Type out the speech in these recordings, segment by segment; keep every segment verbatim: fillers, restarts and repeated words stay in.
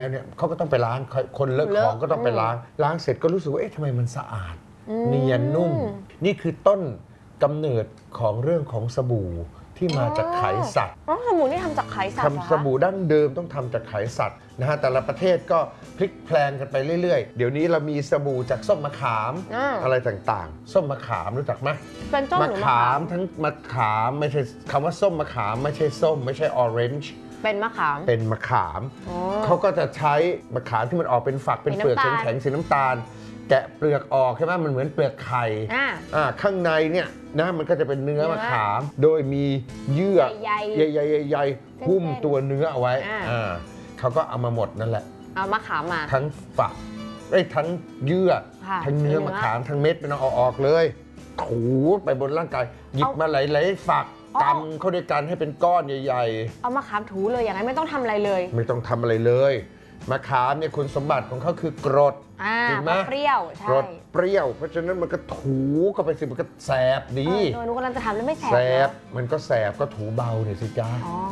เนี่ยเขาก็ต้องไปล้างคนเลอะของก็ต้องไปล้างล้างเสร็จก็รู้สึกว่าเอ๊ะทำไมมันสะอาดเนียนนุ่มนี่คือต้นกำเนิดของเรื่องของสบู่ที่มาจากไขสัตว์สบู่นี่ทำจากไขสัตว์ทำสบู่ดั้งเดิมต้องทำจากไขสัตว์นะฮะแต่ละประเทศก็พลิกแพลงกันไปเรื่อยๆเดี๋ยวนี้เรามีสบู่จากส้มมะขามอะไรต่างๆส้มมะขามรู้จักไหมเป็นส้มมะขามทั้งมะขามไม่ใช่คำว่าส้มมะขามไม่ใช่ส้มไม่ใช่ออเรนจ์เป็นมะขามเป็นมะขามเขาก็จะใช้มะขามที่มันออกเป็นฝักเป็นเปลือกแข็งๆสีน้ำตาลแกะเปลือกออกใช่ไหมมันเหมือนเปลือกไข่ข้างในเนี่ยนะมันก็จะเป็นเนื้อมะขามโดยมีเยื่อใหญ่ๆๆหุ้มตัวเนื้อเอาไว้เขาก็เอามาหมดนั่นแหละเอามะขามมาทั้งฝักไอ้ทั้งเยื่อทั้งเนื้อมะขามทั้งเม็ดเป็นเอาออกเลยถูไปบนร่างกายหยิบมาหลายๆฝักกำเข้าด้วยกันให้เป็นก้อนใหญ่ๆเอามะขามถูเลยอย่างนั้นไม่ต้องทำอะไรเลยไม่ต้องทำอะไรเลยมะขามเนี่ยคุณสมบัติของเขาคือกรดจริงไหมเปรี้ยวใช่กรดเปรี้ยวเพราะฉะนั้นมันก็ถูเข้าไปสิมันก็แสบดีเออหนูกำลังจะทำแล้วไม่แสบแสบมันก็แสบก็ถูเบาเนี่ยสิจ้า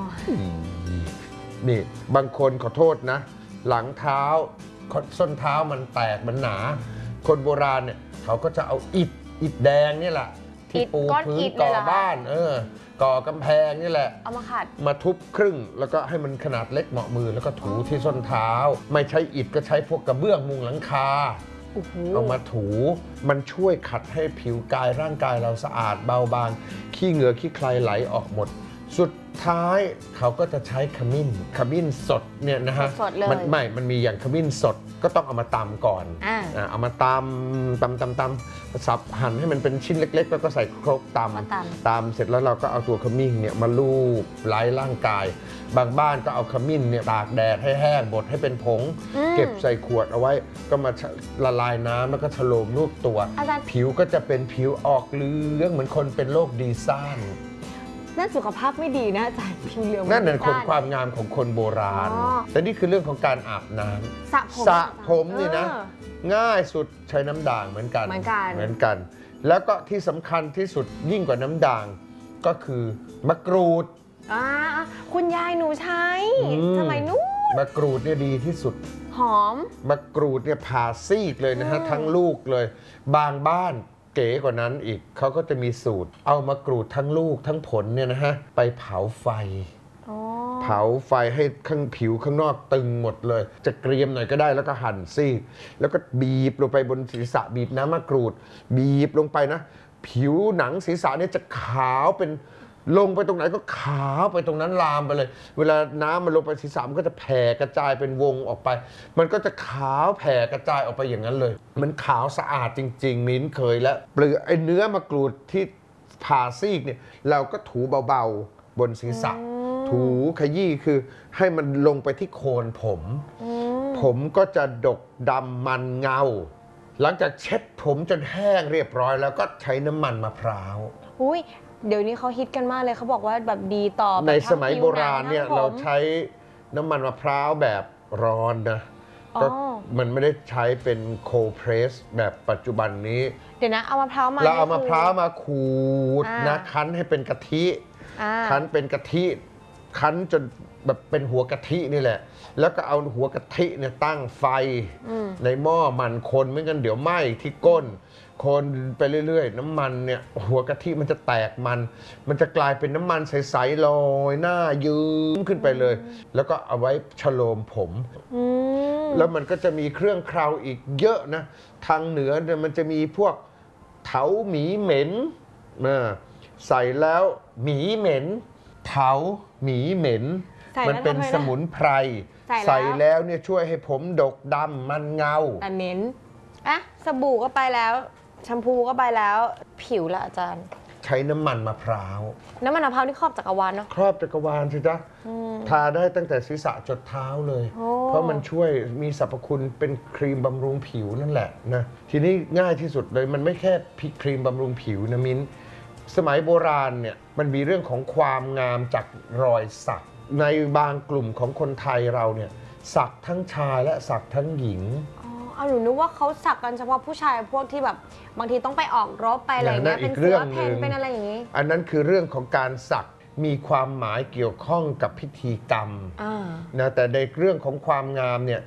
นี่บางคนขอโทษนะหลังเท้าส้นเท้ามันแตกมันหนาคนโบราณเนี่ยเขาก็จะเอาอิฐอิฐแดงนี่แหละที่ปูพื้นก่อบ้านเออก่อกำแพงนี่แหละเอามาขัดมาทุบครึ่งแล้วก็ให้มันขนาดเล็กเหมาะมือแล้วก็ถูที่ส้นเท้าไม่ใช้อิฐก็ใช้พวกกระเบื้องมุงหลังคาเอามาถูมันช่วยขัดให้ผิวกายร่างกายเราสะอาดเบาบางขี้เหงื่อขี้ใครไหลออกหมดสุดท้ายเขาก็จะใช้ขมิ้นขมิ้นสดเนี่ยนะฮะมันไม่มันมีอย่างขมิ้นสดก็ต้องเอามาตำก่อนอ่าเอามาตำตำตำตำสับหั่นให้มันเป็นชิ้นเล็กๆแล้วก็ใส่ครกตำตำเสร็จแล้วเราก็เอาตัวขมิ้นเนี่ยมาลูบไล้ร่างกายบางบ้านก็เอาขมิ้นเนี่ยตากแดดให้แห้งบดให้เป็นผงเก็บใส่ขวดเอาไว้ก็มาละลายน้ำแล้วก็ฉโลมรูปตัวผิวก็จะเป็นผิวออกเหลืองเหมือนคนเป็นโรคดีซ่านนั่นสุขภาพไม่ดีนะอาจารย์ผิวเหลืองนั่นเป็นคนความงามของคนโบราณแต่นี่คือเรื่องของการอาบน้ำสระผมสระผมนี่นะง่ายสุดใช้น้ำด่างเหมือนกันเหมือนกันเหมือนกันแล้วก็ที่สำคัญที่สุดยิ่งกว่าน้ำด่างก็คือมะกรูดอ่าคุณยายหนูใช้สมัยนู้นมะกรูดเนี่ยดีที่สุดหอมมะกรูดเนี่ยผ่าซีกเลยนะฮะทั้งลูกเลยบางบ้านเก๋กว่านั้นอีกเขาก็จะมีสูตรเอามะกรูดทั้งลูกทั้งผลเนี่ยนะฮะไปเผาไฟเผาไฟให้ข้างผิวข้างนอกตึงหมดเลยจะเกรียมหน่อยก็ได้แล้วก็หั่นซีกแล้วก็บีบลงไปบนศีรษะบีบน้ำมะกรูดบีบลงไปนะผิวหนังศีรษะเนี่ยจะขาวเป็นลงไปตรงไหนก็ขาวไปตรงนั้นลามไปเลยเวลาน้ำมันลงไปศีรษะมันก็จะแผ่กระจายเป็นวงออกไปมันก็จะขาวแผ่กระจายออกไปอย่างนั้นเลยมันขาวสะอาดจริงๆมิ้นเคยแล้วเปลือกไอ้เนื้อมะกรูดที่ผ่าซีกเนี่ยเราก็ถูเบาๆบนศีรษะถูขยี้คือให้มันลงไปที่โคนผมผมก็จะดกดำมันเงาหลังจากเช็ดผมจนแห้งเรียบร้อยแล้วก็ใช้น้ำมันมะพร้าวอุ้ยเดี๋ยวนี้เขาฮิตกันมากเลยเขาบอกว่าแบบดีต่อในสมัยโบราณเนี่ยเราใช้น้ำมันมะพร้าวแบบร้อนนะก็มันไม่ได้ใช้เป็นโคเพรสแบบปัจจุบันนี้เดี๋ยวนะเอามะพร้าวมาเราเอามะพร้าวมาขูดนะคั้นให้เป็นกะทิคั้นเป็นกะทิคั้นจนแบบเป็นหัวกะทินี่แหละแล้วก็เอาหัวกะทิเนี่ยตั้งไฟในหม้อมันคนไม่งั้นเดี๋ยวไหม้ที่ก้นคนไปเรื่อยๆน้ำมันเนี่ยหัวกะทิมันจะแตกมันมันจะกลายเป็นน้ำมันใสๆลอยหน้ายืมขึ้นไปเลยแล้วก็เอาไว้ฉโลมผมแล้วมันก็จะมีเครื่องเคราอีกเยอะนะทางเหนือเนี่ยมันจะมีพวกเถาหมีเหม็นนะใส่แล้วหมีเหม็นเถาหมีเหม็นมันเป็นสมุนไพรใส่แล้วเนี่ยช่วยให้ผมดกดำมันเงาแต่เหม็นอ่ะสบู่ก็ไปแล้วแชมพูก็ไปแล้วผิวละอาจารย์ใช้น้ำมันมะพร้าวน้ำมันมะพร้าวนี่ครอบจักรวาลเนาะครอบจักรวาลสิจ๊ะทาได้ตั้งแต่ศีรษะจดเท้าเลยเพราะมันช่วยมีสรรพคุณเป็นครีมบำรุงผิวนั่นแหละนะทีนี้ง่ายที่สุดเลยมันไม่แค่ครีมบำรุงผิวนะมิ้นสมัยโบราณเนี่ยมันมีเรื่องของความงามจากรอยสักในบางกลุ่มของคนไทยเราเนี่ยสักทั้งชายและสักทั้งหญิงเอาหนูนึกว่าเขาสักกันเฉพาะผู้ชายพวกที่แบบบางทีต้องไปออกรบไปอะไรเงี้ยเป็นเสื้อเพนเป็นอะไรอย่างนี้อันนั้นคือเรื่องของการสักมีความหมายเกี่ยวข้องกับพิธีกรรมนะแต่ในเรื่องของความงามเนี่ย